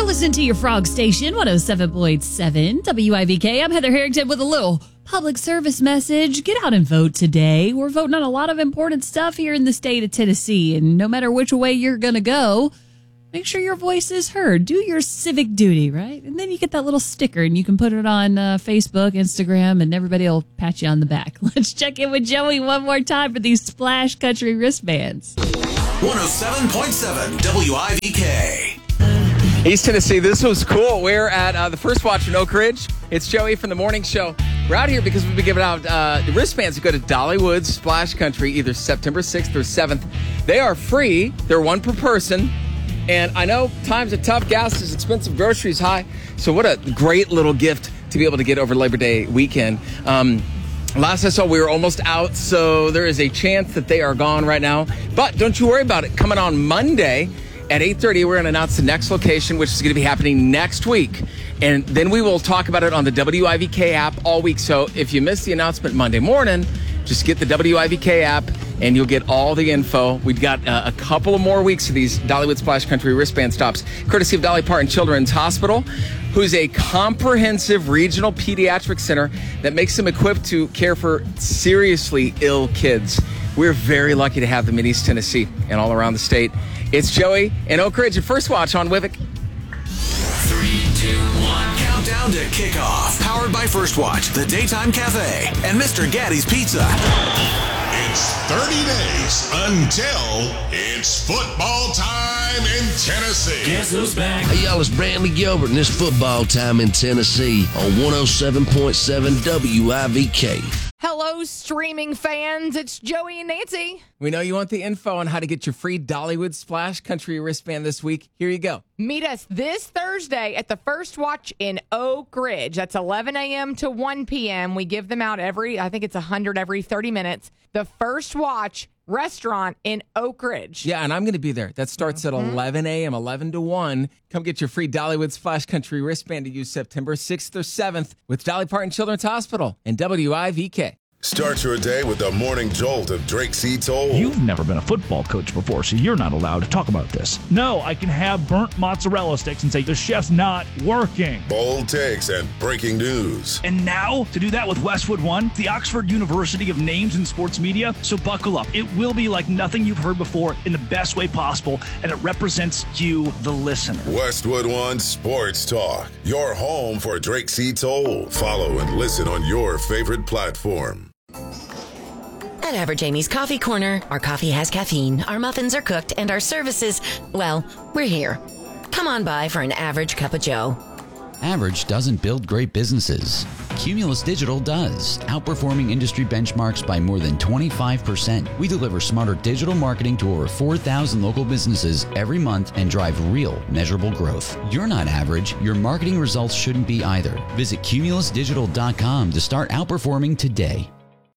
listening to your Frog Station, 107.7 WIVK. I'm Heather Harrington with a little public service message. Get out and vote today. We're voting on a lot of important stuff here in the state of Tennessee, and no matter which way you're going to go, make sure your voice is heard. Do your civic duty, right? And then you get that little sticker, and you can put it on Facebook, Instagram, and everybody will pat you on the back. Let's check in with Joey one more time for these Splash Country wristbands. 107.7 WIVK. East Tennessee, this was cool. We're at the First Watch in Oak Ridge. It's Joey from the morning show. We're out here because we've been giving out the wristbands that go to Dollywood Splash Country either September 6th or 7th. They are free. They're one per person. And I know times are tough. Gas is expensive. Groceries high. So what a great little gift to be able to get over Labor Day weekend. Last I saw, we were almost out, so there is a chance that they are gone right now. But don't you worry about it. Coming on Monday at 8:30, we're going to announce the next location, which is going to be happening next week. And then we will talk about it on the WIVK app all week. So if you missed the announcement Monday morning, just get the WIVK app and you'll get all the info. We've got a couple of more weeks of these Dollywood Splash Country wristband stops, courtesy of Dolly Parton Children's Hospital, who's a comprehensive regional pediatric center that makes them equipped to care for seriously ill kids. We're very lucky to have them in East Tennessee and all around the state. It's Joey and Oak Ridge at First Watch on WIVK. 3, 2, 1. Countdown to kickoff. Powered by First Watch, the Daytime Cafe, and Mr. Gaddy's Pizza. It's 30 days until it's football time in Tennessee. Guess who's back? Hey, y'all, it's Brantley Gilbert, and it's football time in Tennessee on 107.7 WIVK. Hello, streaming fans. It's Joey and Nancy. We know you want the info on how to get your free Dollywood Splash Country wristband this week. Here you go. Meet us this Thursday at the First Watch in Oak Ridge. That's 11 a.m. to 1 p.m. We give them out I think it's 100 every 30 minutes. The First Watch restaurant in Oak Ridge. Yeah, and I'm going to be there. That starts at 11 a.m., 11 to 1. Come get your free Dollywood Splash Country wristband to use September 6th or 7th with Dolly Parton Children's Hospital and WIVK. Start your day with the morning jolt of Drake C. Toll. You've never been a football coach before, so you're not allowed to talk about this. No, I can have burnt mozzarella sticks and say the chef's not working. Bold takes and breaking news. And now, to do that with Westwood One, the Oxford University of Names in Sports Media. So buckle up. It will be like nothing you've heard before in the best way possible, and it represents you, the listener. Westwood One Sports Talk. Your home for Drake C. Toll. Follow and listen on your favorite platform. At Average Amy's Coffee Corner, our coffee has caffeine, our muffins are cooked, and our services, well, we're here. Come on by for an average cup of joe. Average doesn't build great businesses. Cumulus Digital does, outperforming industry benchmarks by more than 25%. We deliver smarter digital marketing to over 4,000 local businesses every month and drive real, measurable growth. You're not average. Your marketing results shouldn't be either. Visit cumulusdigital.com to start outperforming today.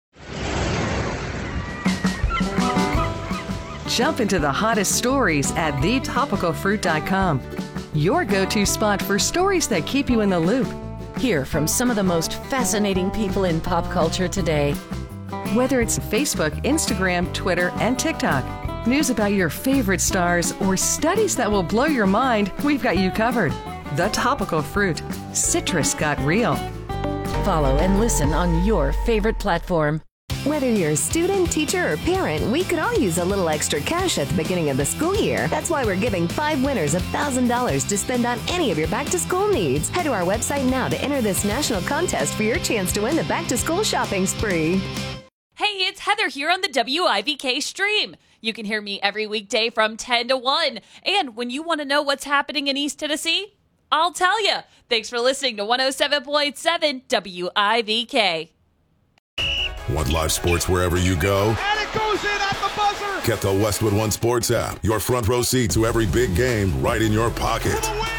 Jump into the hottest stories at thetopicalfruit.com. Your go-to spot for stories that keep you in the loop. Hear from some of the most fascinating people in pop culture today. Whether it's Facebook, Instagram, Twitter, and TikTok, news about your favorite stars, or studies that will blow your mind, we've got you covered. The Topical Fruit. Citrus got real. Follow and listen on your favorite platform. Whether you're a student, teacher, or parent, we could all use a little extra cash at the beginning of the school year. That's why we're giving 5 winners $1,000 to spend on any of your back-to-school needs. Head to our website now to enter this national contest for your chance to win the back-to-school shopping spree. Hey, it's Heather here on the WIVK stream. You can hear me every weekday from 10 to 1. And when you want to know what's happening in East Tennessee, I'll tell you. Thanks for listening to 107.7 WIVK. Want live sports wherever you go? And it goes in at the buzzer! Get the Westwood One Sports app. Your front row seat to every big game right in your pocket.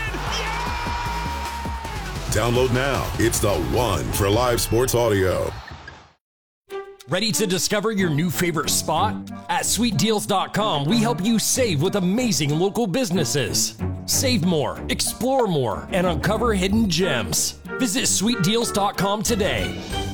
Download now. It's the one for live sports audio. Ready to discover your new favorite spot? At sweetdeals.com, we help you save with amazing local businesses. Save more, explore more, and uncover hidden gems. Visit sweetdeals.com today.